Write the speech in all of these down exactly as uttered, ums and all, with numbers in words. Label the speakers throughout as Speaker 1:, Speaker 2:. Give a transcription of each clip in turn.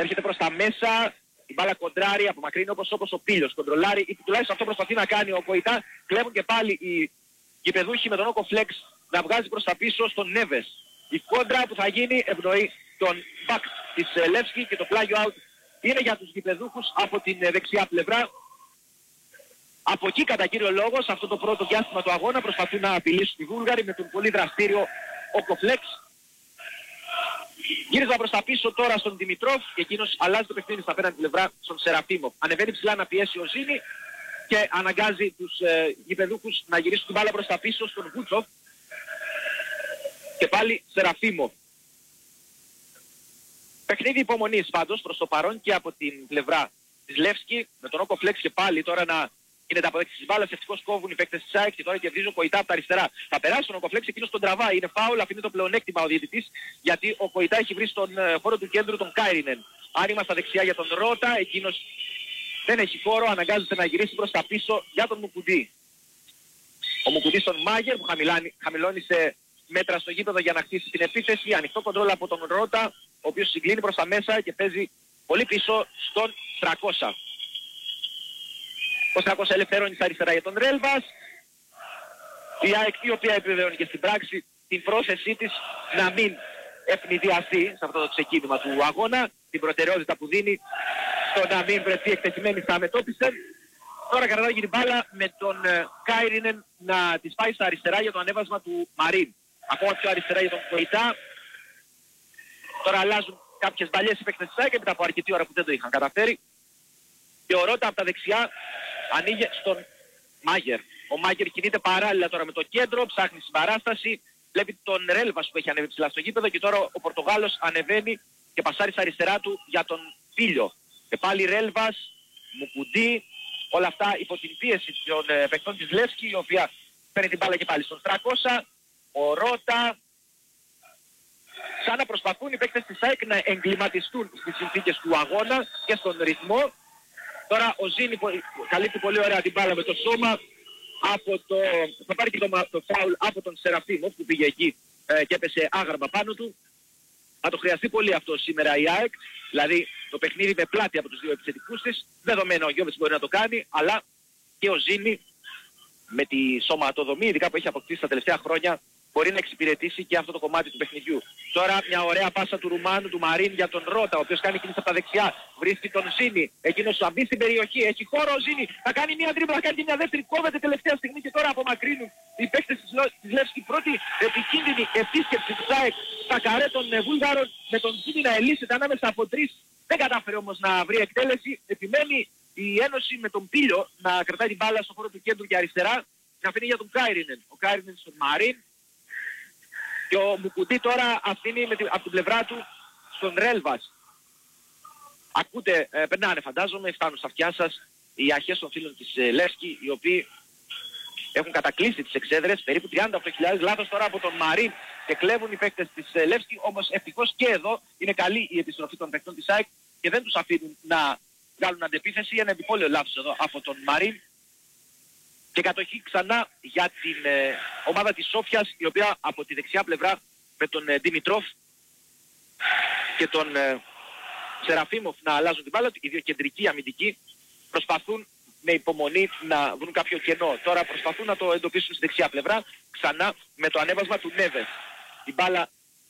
Speaker 1: έρχεται προς τα μέσα, η μπάλα κοντράρει, απομακρύνει όπως, όπως ο Πίλιος, κοντρολάρει, ή τουλάχιστον αυτό προσπαθεί να κάνει ο Κοϊτά. Κλέβουν και πάλι οι γηπεδούχοι με τον Όκο Φλεξ να βγάζει προς τα πίσω στον Νέβες. Η κόντρα που θα γίνει ευνοεί τον μπακ της Λεύσκη και το πλάγιο out είναι για τους γηπεδούχους από την δεξιά πλευρά. Από εκεί κατά κύριο λόγο, σε αυτό το πρώτο διάστημα του αγώνα προσπαθούν να απειλήσουν οι Βούλγαροι με τον πολύ δραστήριο Όκο Φλεξ. Γύριζα προς τα πίσω τώρα στον Δημητρόφ και εκείνος αλλάζει το παιχνίδι στα απέναντι πλευρά στον Σεραφίμοφ. Ανεβαίνει ψηλά να πιέσει ο Ζήνη και αναγκάζει τους ε, γηπεδούχους να γυρίσουν την μπάλα προς τα πίσω στον Βούτσοφ. Και πάλι Σεραφίμοφ. Παιχνίδι υπομονής πάντως προς το παρόν και από την πλευρά της Λεύσκη με τον Όκο Φλεξ και πάλι τώρα να γίνεται αποδέκτης της μπάλας. Ευτυχώς κόβουν οι παίκτες της ΑΕΚ και τώρα κερδίζει ο Κοϊτά από τα αριστερά. Θα περάσει τον Όκο Φλεξ, εκείνος τον τραβάει. Είναι φάουλ, αφήνει το πλεονέκτημα ο διαιτητής γιατί ο Κοϊτά έχει βρει στον ε, χώρο του κέντρου τον Κάιρινεν. Άνοιγμα στα δεξιά για τον Ρότα, εκείνος δεν έχει χώρο, αναγκάζεται να γυρίσει προς τα πίσω για τον Μουκουντή. Ο Μουκουντή στον Μάγερ που χαμηλάνει, χαμηλώνει σε μέτρα στο γήπεδο για να χτίσει την επίθεση. Ανοιχτό κοντρόλ από τον Ρότα, ο οποίος συγκλίνει προς τα μέσα και παίζει πολύ πίσω στον τριακόσια. Ο τριακόσια ελευθερώνει στα αριστερά για τον Ρέλβας. Η ΑΕΚ η οποία επιβεβαιώνει και στην πράξη την πρόθεσή της να μην ευνηδιαστεί σε αυτό το ξεκίνημα του αγώνα. Την προτεραιότητα που δίνει στο να μην βρεθεί εκτεθειμένη στα αμετώπιστε. Τώρα κρατάει την μπάλα με τον ε, Κάιρινεν να της πάει στα αριστερά για το ανέβασμα του Μαρίν. Ακόμα πιο αριστερά για τον Κοϊτά. Τώρα αλλάζουν κάποιες παλιές παίκτες της ΑΕΚ μετά από αρκετή ώρα που δεν το είχαν καταφέρει. Και ο Ρότα από τα δεξιά ανοίγει στον Μάγερ. Ο Μάγερ κινείται παράλληλα τώρα με το κέντρο, ψάχνει συμπαράσταση. Βλέπει τον Ρέλβας που έχει ανέβει ψηλά στο γήπεδο και τώρα ο Πορτογάλος ανεβαίνει και πασάρει στα αριστερά του για τον Πίλιο. Και πάλι Ρέλβας, Μουκουντή, όλα αυτά υπό την πίεση των ε, παιχτών της Λεύσκη, η οποία παίρνει την μπάλα και πάλι στον τριακόσια. Ο Ρότα. Σαν να προσπαθούν οι παίκτες της ΑΕΚ να εγκληματιστούν στις συνθήκες του αγώνα και στον ρυθμό. Τώρα ο Ζήνη καλύπτει πολύ ωραία την μπάλα με το σώμα. Από το... Θα πάρει και το, το φάουλ από τον Σεραφίμοφ που πήγε εκεί ε, και έπεσε άγαρμα πάνω του. Θα το χρειαστεί πολύ αυτό σήμερα η ΑΕΚ. Δηλαδή το παιχνίδι με πλάτη από τους δύο επιθετικούς της. Δεδομένο ο Γιώβετς μπορεί να το κάνει, αλλά και ο Ζήνη με τη σωματοδομή, ειδικά που έχει αποκτήσει τα τελευταία χρόνια, μπορεί να εξυπηρετήσει και αυτό το κομμάτι του παιχνιδιού. Τώρα μια ωραία πάσα του Ρουμάνου, του Μαρίν για τον Ρότα, ο οποίος κάνει κίνηση από τα δεξιά. Βρίσκει τον Ζήνη, εκείνος θα μπει στην περιοχή, έχει χώρο ο Ζήνη. Θα κάνει μια τρίπλα, θα κάνει και μια δεύτερη, κόβεται τελευταία στιγμή και τώρα απομακρύνουν οι παίκτες της, της Λεύσκη. Πρώτη επικίνδυνη επίσκεψη της ΑΕΚ στα καρέ των Βούλγαρων με τον Ζήνη να ελύσσεται ανάμεσα από τρεις. Δεν κατάφερε όμως να βρει εκτέλεση. Επιμένει η Ένωση με τον Πίλιο να κρατάει την μπάλα στο χώρο του κέντρου και αριστερά. Να αφήνει για τον Κάιρινεν. Ο Κάιρινεν στον Μαρίν. Και ο Μουκουντή τώρα αφήνει με την, από την πλευρά του στον Ρέλβας. Ακούτε, ε, περνάνε φαντάζομαι, φτάνουν στα αυτιά σας οι αρχές των φίλων της ε, Λεύσκη, οι οποίοι έχουν κατακλείσει τις εξέδρες, περίπου τριάντα οκτώ χιλιάδες, λάθος τώρα από τον Μαρίν και κλέβουν οι παίκτες της ε, Λεύσκη, όμως ευτυχώς και εδώ είναι καλή η επιστροφή των παίκτων της ΑΕΚ και δεν τους αφήνουν να βγάλουν αντεπίθεση. Ένα επιπόλαιο λάθος εδώ από τον Μαρίν. Και κατοχή ξανά για την ε, ομάδα της Σόφιας, η οποία από τη δεξιά πλευρά με τον ε, Δημητρόφ και τον ε, Σεραφίμοφ να αλλάζουν την μπάλα. Οι δύο κεντρικοί αμυντικοί προσπαθούν με υπομονή να βρουν κάποιο κενό. Τώρα προσπαθούν να το εντοπίσουν στη δεξιά πλευρά, ξανά με το ανέβασμα του Νέβες. Η μπάλα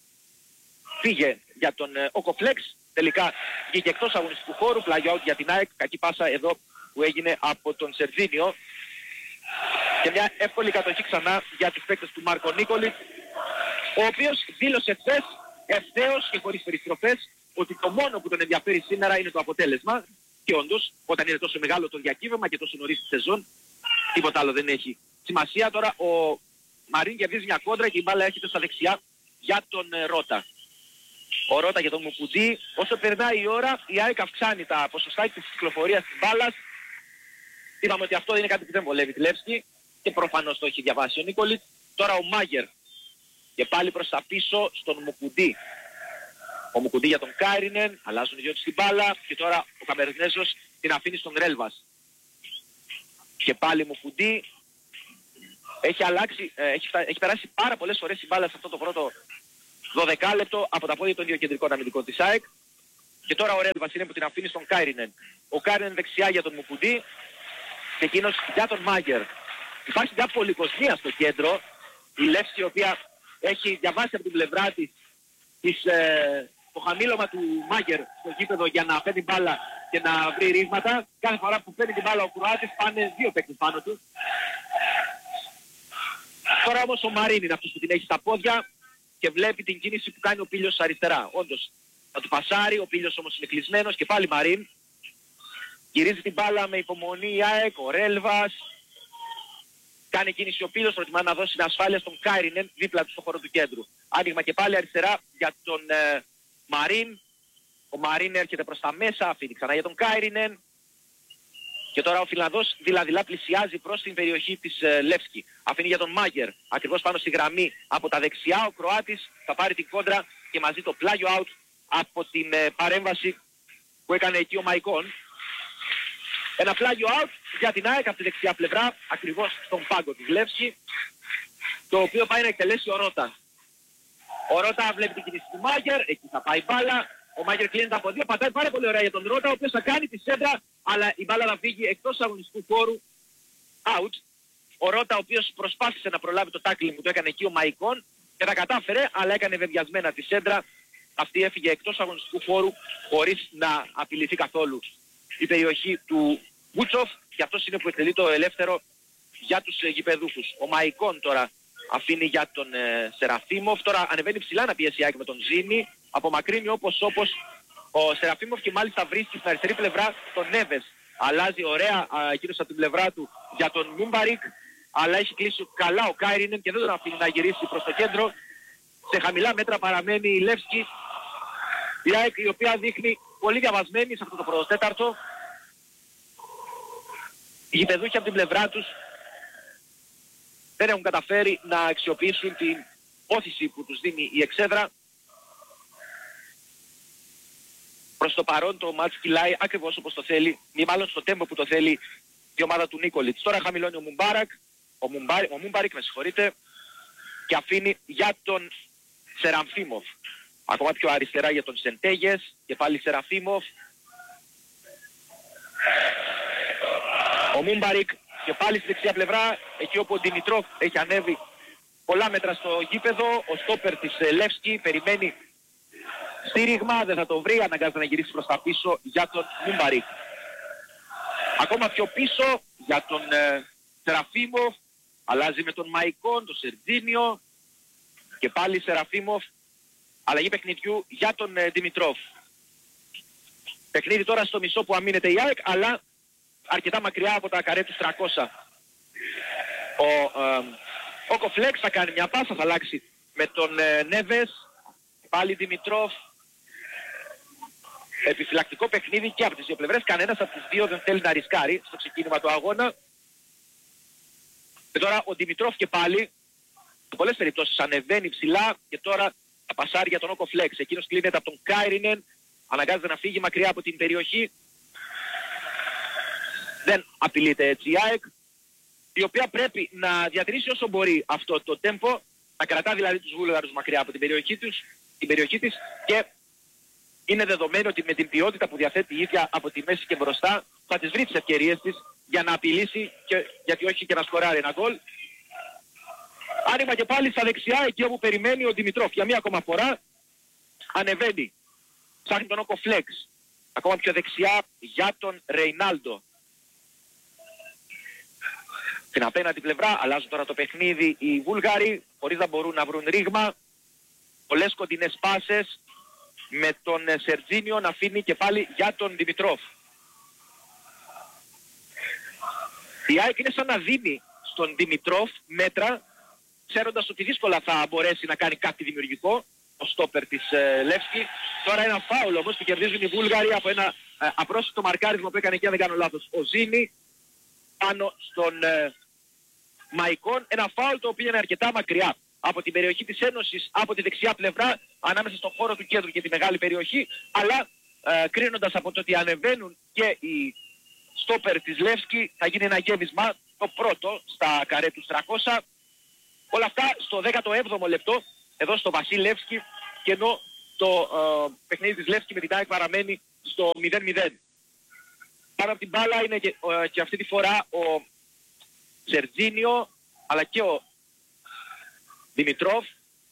Speaker 1: πήγε για τον ε, Όκο Φλεξ, τελικά βγήκε εκτός αγωνιστικού χώρου, πλάγιο out για την ΑΕΚ, κακή πάσα εδώ που έγινε από τον Σερδίνιο. Και μια εύκολη κατοχή ξανά για τους παίκτες του Μάρκο Νίκολιτ, ο οποίος δήλωσε χθες ευθέως και χωρίς περιστροφές ότι το μόνο που τον ενδιαφέρει σήμερα είναι το αποτέλεσμα. Και όντως, όταν είναι τόσο μεγάλο το διακύβευμα και τόσο νωρίς τη σεζόν, τίποτα άλλο δεν έχει σημασία. Τώρα ο Μαρίν κερδίζει μια κόντρα και η μπάλα έρχεται στα δεξιά για τον Ρότα. Ο Ρότα για τον Μουκουντή. Όσο περνάει η ώρα, η ΑΕΚ αυξάνει τα ποσοστά της κυκλοφορίας της μπάλας. Είπαμε ότι αυτό είναι κάτι που δεν βολεύει τη Λεύσκη και προφανώς το έχει διαβάσει ο Νίκολιτ. Τώρα ο Μάγερ και πάλι προς τα πίσω στον Μουκουντή. Ο Μουκουντή για τον Κάιρινεν, αλλάζουν οι δυο τους την μπάλα και τώρα ο Καμερνέζος την αφήνει στον Ρέλβας. Και πάλι Μουκουντή. Έχει αλλάξει, ε, έχει, φτα... έχει περάσει πάρα πολλές φορές η μπάλα σε αυτό το πρώτο δώδεκα λεπτό από τα πόδια των δύο κεντρικών αμυντικών της ΑΕΚ. Και τώρα ο Ρέλβας είναι που την αφήνει στον Κάιρινεν. Ο Κάιρινεν δεξιά για τον Μουκουντή και εκείνος για τον Μάγκερ. Υπάρχει μια πολυκοσμία στο κέντρο. Η Λεύσκη η οποία έχει διαβάσει από την πλευρά της, της ε, το χαμήλωμα του Μάγκερ στο γήπεδο για να παίρνει μπάλα και να βρει ρήγματα. Κάθε φορά που παίρνει την μπάλα ο Κροάτης πάνε δύο παίκτες πάνω του. Τώρα όμως ο Μαρίν είναι αυτός που την έχει στα πόδια και βλέπει την κίνηση που κάνει ο Πίλιος αριστερά. Όντως θα του πασάρει, ο Πίλιος όμως είναι κλεισμένος και πάλι Μαρίν. Γυρίζει την μπάλα με υπομονή η ΑΕΚ, ο Ρέλβας. Κάνει κίνηση ο Πίλιος, προτιμά να δώσει την ασφάλεια στον Κάιρινεν δίπλα του στο χώρο του κέντρου. Άνοιγμα και πάλι αριστερά για τον ε, Μαρίν. Ο Μαρίν έρχεται προς τα μέσα, αφήνει ξανά για τον Κάιρινεν. Και τώρα ο Φιλανδός δειλά-δειλά πλησιάζει προς την περιοχή της ε, Λεύσκη. Αφήνει για τον Μάγκερ, ακριβώς πάνω στη γραμμή από τα δεξιά. Ο Κροάτης θα πάρει την κόντρα και μαζί το πλάγιο out από την ε, παρέμβαση που έκανε εκεί ο Μαϊκόν. Ένα πλάγιο out για την ΑΕΚ από τη δεξιά πλευρά, ακριβώς στον πάγκο της Λεύσκη, το οποίο πάει να εκτελέσει ο Ρώτα. Ο Ρώτα βλέπει την κίνηση του Μάγκερ, εκεί θα πάει μπάλα. Ο Μάγκερ κλείνεται από δύο, πατάει πάρα πολύ ωραία για τον Ρώτα, ο οποίος θα κάνει τη σέντρα, αλλά η μπάλα θα φύγει εκτός αγωνιστικού χώρου, out. Ο Ρώτα, ο οποίος προσπάθησε να προλάβει το tackling που το έκανε εκεί ο Μαϊκόν και τα κατάφερε, αλλά έκανε βεβαιασμένα τη σέντρα. Αυτή έφυγε εκτός αγωνιστικού χώρου χωρίς να απειληθεί καθόλου η περιοχή του Βούτσοφ και αυτός είναι που εκτελεί το ελεύθερο για τους ε, γηπεδούχους. Ο Μαϊκόν τώρα αφήνει για τον ε, Σεραφίμοφ, τώρα ανεβαίνει ψηλά να πιέσει άκρη με τον Ζήνη, απομακρύνει όπως όπως ο Σεραφίμοφ και μάλιστα βρίσκει στην αριστερή πλευρά τον Νέβες. Αλλάζει ωραία εκείνος από την πλευρά του για τον Μούμπαρικ, αλλά έχει κλείσει καλά ο Κάιρινεν και δεν τον αφήνει να γυρίσει προς το κέντρο. Σε χαμηλά μέτρα παραμένει η Λεύσκη, η ΑΕΚ η οποία δείχνει πολύ διαβασμένη σε αυτό το πρωτοτέταρτο. Οι γηπεδούχοι από την πλευρά τους δεν έχουν καταφέρει να αξιοποιήσουν την όθηση που τους δίνει η εξέδρα. Προς το παρόν το μάτς κυλάει ακριβώς όπως το θέλει, ή μάλλον στο τέμπο που το θέλει η ομάδα του Νίκολιτς. Τώρα χαμηλώνει ο Μουμπάρακ, ο, Μουμπάρ, ο Μουμπάρικ με συγχωρείτε, και αφήνει για τον Σεραφίμοφ. Ακόμα πιο αριστερά για τον Σεντέγες και πάλι Σεραφίμοφ. Ο Μούμπαρικ και πάλι στη δεξιά πλευρά, εκεί όπου ο Δημητρόφ έχει ανέβει πολλά μέτρα στο γήπεδο. Ο στόπερ της Λεύσκη περιμένει στήριγμα, δεν θα το βρει, αναγκάζεται να γυρίσει προς τα πίσω για τον Μούμπαρικ. Ακόμα πιο πίσω για τον ε, Σεραφίμοφ, αλλάζει με τον Μαϊκόν, τον Σερτζίνιο και πάλι Σεραφίμοφ. Αλλαγή παιχνιδιού για τον ε, Δημητρόφ. Παιχνίδι τώρα στο μισό που αμήνεται η ΑΕΚ, αλλά αρκετά μακριά από τα καρέ τους τριακόσια. Ο, ε, ο Κοφλέξ θα κάνει μια πάσα, θα αλλάξει με τον ε, Νέβες, πάλι Δημητρόφ. Επιφυλακτικό παιχνίδι και από τις δύο πλευρές, κανένας από τους δύο δεν θέλει να ρισκάρει στο ξεκίνημα του αγώνα. Και τώρα ο Δημητρόφ και πάλι, σε πολλές περιπτώσεις ανεβαίνει ψηλά και τώρα θα πασάρει για τον Όκο Φλέξ. Εκείνος κλείνεται από τον Κάιρινεν, αναγκάζεται να φύγει μακριά από την περιοχή. Δεν απειλείται έτσι η ΑΕΚ, η οποία πρέπει να διατηρήσει όσο μπορεί αυτό το τέμπο, να κρατά δηλαδή τους Βούλγαρους μακριά από την περιοχή, τους, την περιοχή της, και είναι δεδομένο ότι με την ποιότητα που διαθέτει η ίδια από τη μέση και μπροστά θα τις βρει τις ευκαιρίες της για να απειλήσει και γιατί όχι και να σκοράρει ένα γκολ. Άνοιγμα και πάλι στα δεξιά, εκεί όπου περιμένει ο Δημητρόφ. Για μία ακόμα φορά ανεβαίνει. Ψάχνει τον Όκο Φλέξ. Ακόμα πιο δεξιά για τον Ρεϊνάλντο. Στην απέναντι πλευρά αλλάζουν τώρα το παιχνίδι οι Βούλγαροι, χωρίς να μπορούν να βρουν ρήγμα. Πολλές κοντινές πάσες με τον Σερτζίνιο να αφήνει και πάλι για τον Δημητρόφ. Η ΑΕΚ είναι σαν να δίνει στον Δημητρόφ μέτρα, ξέροντας ότι δύσκολα θα μπορέσει να κάνει κάτι δημιουργικό, ο στόπερ της ε, Λεύσκη. Τώρα ένα φάουλ όμως που κερδίζουν οι Βούλγαροι από ένα ε, απρόσιτο μαρκάρισμα που έκανε και αν δεν κάνω λάθος ο Ζήνη πάνω στον ε, Μαϊκόν. Ένα φάουλ το οποίο είναι αρκετά μακριά από την περιοχή της Ένωσης, από τη δεξιά πλευρά, ανάμεσα στον χώρο του κέντρου και τη μεγάλη περιοχή, αλλά ε, κρίνοντας από το ότι ανεβαίνουν και οι στόπερ της Λεύσκη, θα γίνει ένα γέμισμα, το πρώτο στα καρέ του τριακόσια. Όλα αυτά στο δέκατο έβδομο λεπτό, εδώ στο Βασίλη Λεύσκη, και ενώ το ε, παιχνίδι της Λεύσκη με την ΑΕΚ παραμένει στο μηδέν μηδέν. Πάνω από την μπάλα είναι και, ε, και αυτή τη φορά ο Σερτζίνιο αλλά και ο Δημητρόφ,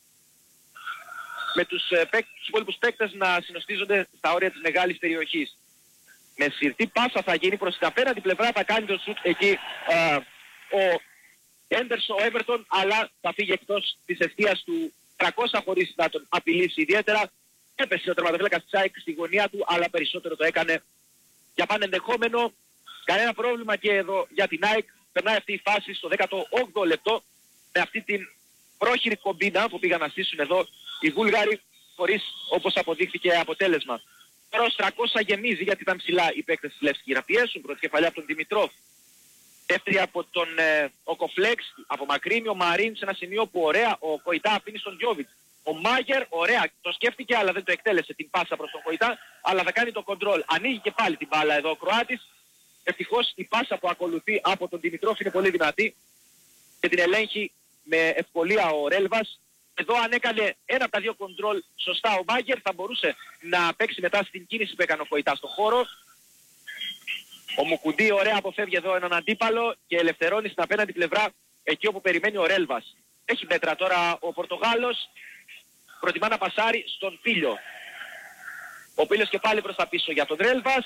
Speaker 1: με τους, ε, παίκ, τους υπόλοιπους παίκτες να συνοστίζονται στα όρια της μεγάλης περιοχής. Με συρτή πάσα θα γίνει προς την απέναντι πλευρά, θα κάνει το σουτ εκεί ε, ο Έντερσον, ο Έβερτον, αλλά θα φύγει εκτός της ευθείας του τριακόσια χωρίς να τον απειλήσει ιδιαίτερα. Έπεσε ο τερματοφύλακας της ΑΕΚ στη γωνία του, αλλά περισσότερο το έκανε για πάνε ενδεχόμενο. Κανένα πρόβλημα και εδώ για την ΑΕΚ. Περνάει αυτή η φάση στο δέκατο όγδοο λεπτό με αυτή την πρόχειρη κομπίνα που πήγαν να στήσουν εδώ οι Βούλγαροι, χωρίς όπως αποδείχθηκε αποτέλεσμα. Τώρα ως τριακόσια γεμίζει γιατί ήταν ψηλά οι παίκτες της Λεύσκη να πιέσουν. Πρώτη κεφαλιά από τον Δημητρόφ. Δεύτερη από τον ε, Οκοφλέξ, απομακρύνει ο Μαρίν σε ένα σημείο που ωραία ο Κοϊτά αφήνει στον Γιόβιτς. Ο Μάγερ, ωραία, το σκέφτηκε αλλά δεν το εκτέλεσε την πάσα προς τον Κοϊτά, αλλά θα κάνει το κοντρόλ. Ανοίγει και πάλι την μπάλα εδώ ο Κροάτης. Ευτυχώς η πάσα που ακολουθεί από τον Δημητρόφ είναι πολύ δυνατή και την ελέγχει με ευκολία ο Ρέλβας. Εδώ αν έκανε ένα από τα δύο κοντρόλ σωστά ο Μάγερ θα μπορούσε να παίξει μετά στην κίνηση που έκανε ο Κοϊτά στο χώρο. Ο Μουκουντή ωραία αποφεύγει εδώ έναν αντίπαλο και ελευθερώνει στην απέναντι πλευρά εκεί όπου περιμένει ο Ρέλβας. Έχει μέτρα τώρα ο Πορτογάλος, προτιμά να πασάρει στον Πίλιο. Ο Πίλιος και πάλι προς τα πίσω για τον Ρέλβας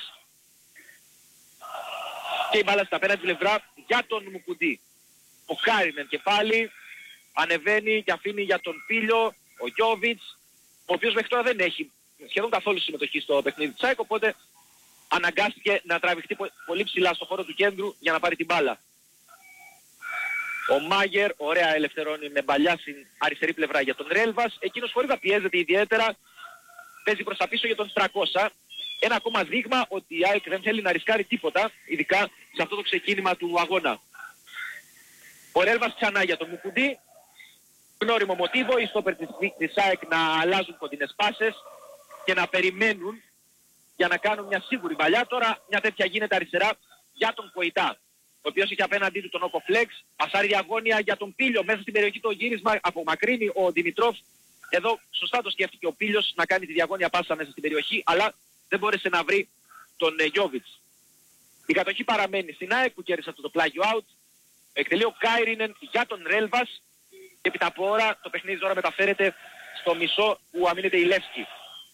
Speaker 1: και η μπάλα στην απέναντι πλευρά για τον Μουκουντή. Ο Κάρινεν και πάλι ανεβαίνει και αφήνει για τον Πίλιο, ο Γιόβιτς, ο οποίος μέχρι τώρα δεν έχει σχεδόν καθόλου συμμετοχή στο παιχνίδι της ΑΕΚ, οπότε αναγκάστηκε να τραβηχτεί πολύ ψηλά στο χώρο του κέντρου για να πάρει την μπάλα. Ο Μάγερ, ωραία ελευθερώνει με μπαλιά στην αριστερή πλευρά για τον Ρέλβας. Εκείνος χωρίς να πιέζεται ιδιαίτερα, παίζει προς τα πίσω για τον τριακόσια. Ένα ακόμα δείγμα ότι η ΑΕΚ δεν θέλει να ρισκάρει τίποτα, ειδικά σε αυτό το ξεκίνημα του αγώνα. Ο Ρέλβας ξανά για τον Μουκουντή. Γνώριμο μοτίβο, οι στόπερ της, της ΑΕΚ να αλλάζουν κοντινές πάσες και να περιμένουν για να κάνουν μια σίγουρη παλιά. Τώρα μια τέτοια γίνεται αριστερά για τον Κοϊτά, ο οποίος έχει απέναντί του τον Οκοφλέξ, πασάρει διαγώνια για τον Πίλιο, μέσα στην περιοχή το γύρισμα, απομακρύνει ο Δημητρόφ. Εδώ σωστά το σκέφτηκε ο Πίλιος να κάνει τη διαγώνια πάσα μέσα στην περιοχή, αλλά δεν μπόρεσε να βρει τον ε, Γιόβιτς. Η κατοχή παραμένει στην ΑΕΚ που κέρδισε αυτό το πλάγιο out. Εκτελεί ο Κάιρινεν για τον Ρέλβας και επί τα από ώρα το παιχνίδι τώρα μεταφέρεται στο μισό που αμήνεται η Λεύσκη.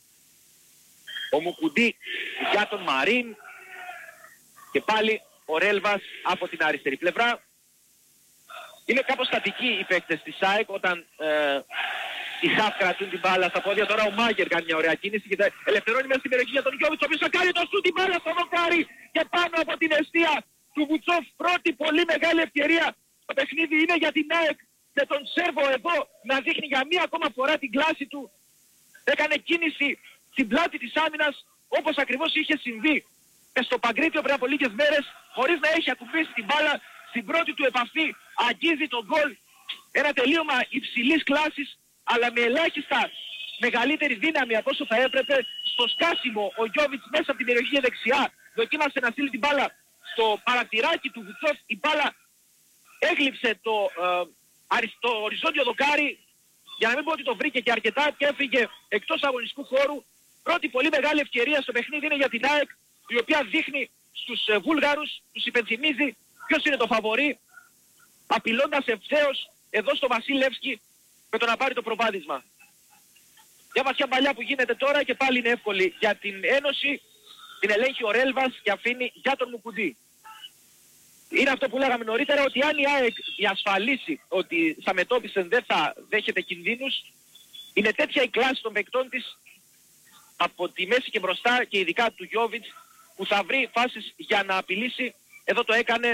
Speaker 1: Ο Μουκουντή για τον Μαρίν και πάλι ο Ρέλβας από την αριστερή πλευρά. Είναι κάπως στατικοί οι παίκτες της ΑΕΚ όταν ε, οι Χαφ κρατούν την μπάλα στα πόδια. Τώρα ο Μάγερ κάνει μια ωραία κίνηση και θα ελευθερώνει μέσα στην περιοχή για τον Γιόβιτς, ο οποίος θα κάνει το σούτ, την μπάλα στο δοκάρι και πάνω από την αιστεία του Βουτσόφ. Πρώτη πολύ μεγάλη ευκαιρία στο παιχνίδι είναι για την ΑΕΚ, με τον Σέρβο εδώ να δείχνει για μία ακόμα φορά την κλάση του. Έκανε κίνηση στην πλάτη της άμυνας όπως ακριβώς είχε συμβεί στο Παγκρίτιο πριν από λίγες μέρες, χωρίς να έχει ακουμπήσει την μπάλα. Στην πρώτη του επαφή αγγίζει τον γκολ. Ένα τελείωμα υψηλής κλάσης, αλλά με ελάχιστα μεγαλύτερη δύναμη από όσο θα έπρεπε. Στο σκάσιμο ο Γιόβιτς μέσα από την περιοχή δεξιά δοκίμασε να στείλει την μπάλα στο παρατηράκι του Βουτσόφ. Η μπάλα έγλειψε το, ε, αριστο, οριζόντιο δοκάρι, για να μην πω ότι το βρήκε και αρκετά, και έφυγε εκτός αγωνιστικού χώρου. Πρώτη πολύ μεγάλη ευκαιρία στο παιχνίδι είναι για την ΑΕΚ, η οποία δείχνει στους ε, Βούλγαρους, τους υπενθυμίζει ποιος είναι το φαβορί, απειλώντας ευθέως εδώ στο Βασίλευσκι με το να πάρει το προβάδισμα. Μια βαθιά παλιά που γίνεται τώρα και πάλι είναι εύκολη για την Ένωση. Την ελέγχει ο Ρέλβας και αφήνει για τον Μουκουντή. Είναι αυτό που λέγαμε νωρίτερα, ότι αν η ΑΕΚ διασφαλίσει ότι στα μετώπιση δεν θα δέχεται κινδύνους, είναι τέτοια η κλάση των παικτών της από τη μέση και μπροστά και ειδικά του Γιόβιτς, που θα βρει φάσεις για να απειλήσει. Εδώ το έκανε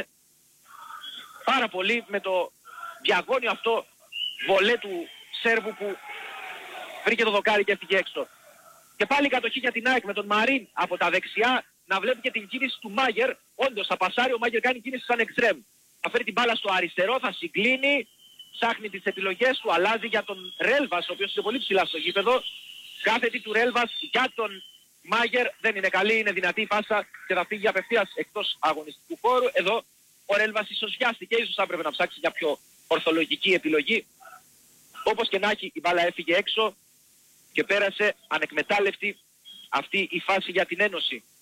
Speaker 1: πάρα πολύ με το διαγώνιο αυτό βολέ του Σέρβου που βρήκε το δοκάρι και έφυγε έξω. Και πάλι κατοχή για την ΑΕΚ με τον Μαρίν από τα δεξιά να βλέπει και την κίνηση του Μάγερ. Όντως θα πασάρει, ο Μάγερ κάνει κίνηση σαν εξτρέμ. Θα φέρει την μπάλα στο αριστερό, θα συγκλίνει, ψάχνει τις επιλογές του, αλλάζει για τον Ρέλβας, ο οποίος είναι πολύ ψηλά στο γήπεδο. Κάθετη του Ρέλβας για τον Μάγερ δεν είναι καλή, είναι δυνατή η πάσα και θα φύγει απευθείας εκτός αγωνιστικού χώρου. Εδώ ο Ρέλβας ίσως βιάστηκε, ίσως θα έπρεπε να ψάξει μια πιο ορθολογική επιλογή. Όπως και να έχει, η μπάλα έφυγε έξω και πέρασε ανεκμετάλλευτη αυτή η φάση για την Ένωση.